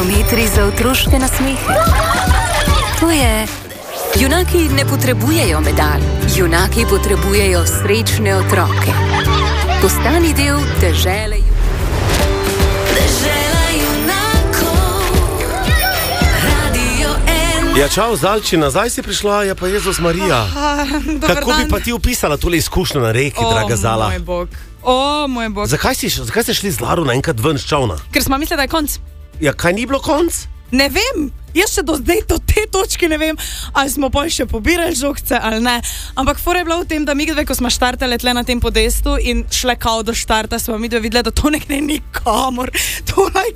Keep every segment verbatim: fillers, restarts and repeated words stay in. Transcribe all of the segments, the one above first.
kilometri za otroške nasmehe. To je... Junaki ne potrebujejo medalj, junaki potrebujejo srečne otroke. Postani del dežele. Dežela junakov. Radio ena. Ja, čau, Zalči, nazaj si prišla, ja pa Jezus Marija. Ah, Kako bi pa ti opisala tole izkušnjo na reki, o, draga Zala? Moj bog. O, moj bog. Zakaj si, zakaj si šli z Laro naenkrat ven z čovna? Ker smo mislili, da je konc. Ja, kaj ni bilo konc? Ne vem, jaz še do zdaj do te točke ne vem, ali smo pol še pobirali žogce ali ne. Ampak fora je bila v tem, da mi dve, ko smo štartali tle na tem podestu in šle kao do štarta, smo mi dve videli, da to ne gre nikamor. To like...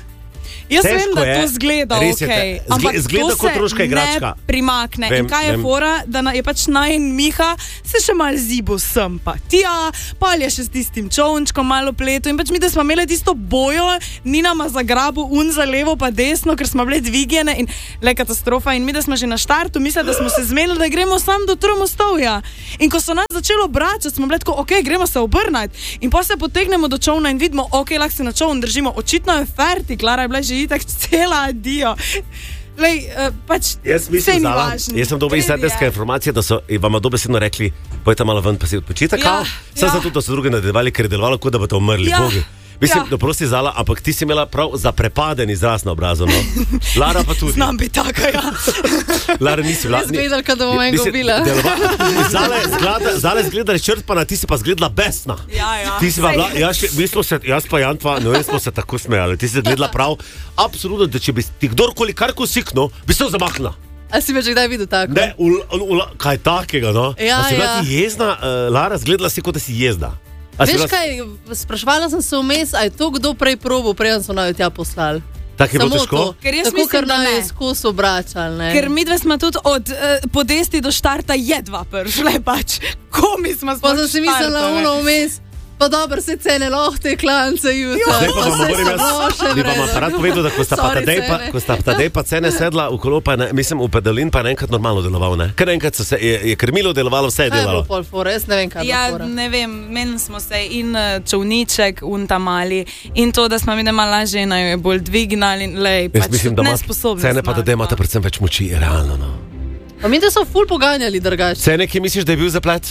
Jaz Težko vem, da je. to zgleda Res je, okej, te- ampak zgle- zgleda to kot otroška se igračka. ne primakne. Vem, in kaj je vem. fora, da na, je pač najn Miha se še mal zibo sem pa tja, pol je še s tistim čovnčkom malo pletu in pač mi, da smo imeli tisto bojo, ni nama zagrabil un za levo pa desno, ker smo bile dvigljene in le katastrofa in mi, da smo že na štartu mislili, da smo se zmenili, da gremo sam do Tromostovja. In ko so nas začeli obračati, smo bili tako, ok, gremo se obrnati in pa se potegnemo do čovna in vidimo, ok, lahko se na čovn držimo, očitno je ferti, Klara je bila že itak cela adijo. Lej, uh, pač, Jaz saj mislim, ni Zala, važno. jaz sem dobil Res je. izslednjska informacija, da so vam dobesedno rekli, pojte malo ven, pa si odpočite, Ja, kao. Sem ja. zato, da so druge nadaljevali, ker je delovalo, kot da boste umrli. Ja, Bogi. Mislim, ja. da prosti Zala, ampak ti si imela prav zaprepaden izraz na obrazu, no? Lara pa tudi. Znam biti taka, ja. Lara nisi bila. Jaz gledal, kad bom enega Mislim, ubila. delova- Zala je zgleda- Zala je zgleda črpana, ti si pa zgledala besna. Ja, ja. Ti si pa Saj. bila, jaz, še- mi smo se, jaz pa Jantva, no jaz smo se tako smejali. Ti si gledala prav, absolutno, da če bi ti kdorkoli karkoli siknil, bi se zamaknila. A si me že kdaj videl tako? Ne, ul, ul, ul, kaj takega, no? Ja, A si bila ja. ti jezna, uh, Lara, zgledala si, kot da si jezna. A si Veš bila- kaj, spraševala sem se vmes, a je to kdo prej probo, preden so naj tja poslali. Tako je bilo Samo težko? to. Ker jaz Tako, mislim, ker da naj ne. je skozi obračali, ne. Ker mi dve smo tudi od uh, podesti do štarta jedva prišle pač. Komi smo Pa sploh sem si mislila, štartale. uno vmes, pa dobro se cene lahte, klance jutra. Zdaj pa vam govorim jaz, bi pa vam pa rad povedal, da ko sta pa Sorry, Tadej pa, cene. ko sta Tadej pa cene sedla v kolo, pa ne, mislim v pedalin, pa je naenkrat normalno deloval, ne? Ker naenkrat so se, je, je krmilo delovalo, vse je Kaj je bilo delalo. pol fora, jaz ne vem, kaj je Ja, bilo fora. ne vem, menili smo se in uh, čovniček, un ta mali in to, da smo mi da mala žena jo je bolj dvignali in lej, Jaz pač mislim, da ima nesposobni cene, pa smo, da imate no. predvsem več moči, realno, no. Pa mi da so ful poganjali drugače. Cene, ki misliš, da je bil zaplet?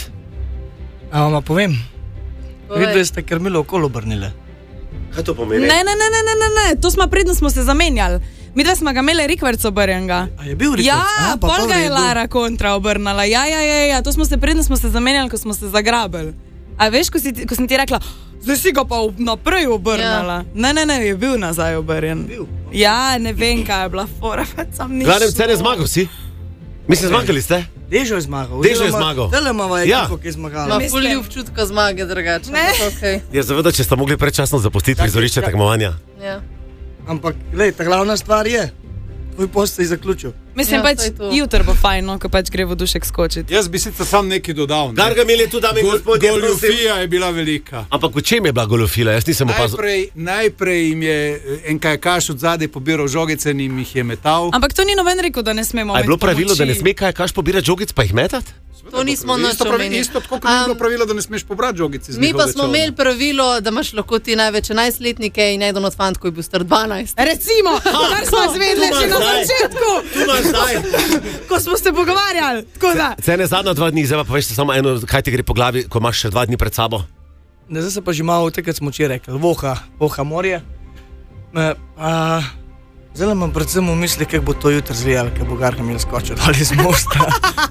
A vam povem, Povej. vidve ste krmilo okolo obrnile. Kaj to pomeni? Ne, ne, ne, ne, ne, ne, ne, to smo predno smo se zamenjali. Mi da smo ga imeli rikverc obrnjenega. A je bil rikverc? Ja, A, pa pol pa ga v je redu. Lara kontra obrnala. Ja, ja, ja, ja, to smo se predno smo se zamenjali, ko smo se zagrabili. A veš, ko, si, ko sem ti rekla, zdaj si ga pa ob- naprej obrnala. Ja. Ne, ne, ne, je bil nazaj obrnjen. Bil. Ja, ne vem, kaj je bila fora, pač sam nisem. Glavnem, cene zmagal si? Mislim, zmagali ste? Dežo je zmagal. Dežo je oziroma zmagal. Telemova je Ja. ekipa, ki je zmagala. Ma Mislim- ful ni občutka zmage drugače. Ne. ampak okej. Ja, zaveda, če ste mogli predčasno zapustiti Čakaj, prizorišče čakaj. tekmovanja. Ja. Ampak, glej, ta glavna stvar je, tvoj post se je zaključil. Mislim, Ja, pač saj to. jutro bo fajn, no, ko pač gre vodušek skočiti. Jaz bi sicer sam nekaj dodal. Ne? Gargamel je tu, dame in Gol- gospodje, prosim. Goljufija je bila velika. Ampak v čem je bila goljofila? Jaz nisem opazil. Najprej, najprej jim je en kajakaš od zadaj pobiral žogice in jim jih je metal. Ampak to ni noben rekel, da ne smemo. A je bilo imeti pravilo, da ne pomoči. sme kaj kaš pobirati žogic pa jih metati? To nismo nič isto, pravi, omenili. isto tako, kot ni bilo Am, pravilo, da ne smeš pobrati žogic iz Mi pa njihovega smo čolna. imeli pravilo, da imaš lahko ti največ enajstletnike in eden od fantov je bil star dvanajst. Recimo, kar smo izvedeli tu že na imaš zdaj. začetku, Tu imaš zdaj. ko smo se pogovarjali. Tako da. Cene zadnja dva dni, zdaj pa poveš samo eno, kaj ti gre po glavi, ko imaš še dva dni pred sabo. Ne, zdaj se pa že malo tekaj smo včeraj rekli, voha, voha morje. Ne, a, zdaj imam predvsem v misli, kako bo to jutri zvijalo, ker bo Gargamel skočil dol iz mosta.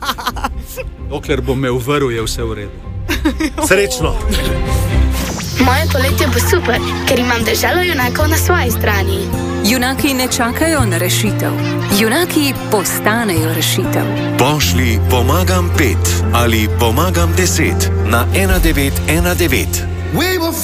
Dokler bo me uvrl, je vse v redu. Srečno. Moje poletje bo super, ker imam deželo junakov na svoji strani. Junaki ne čakajo na rešitev. Junaki postanejo rešitev. Pošli pomagam pet ali pomagam deset na ena devet ena devet.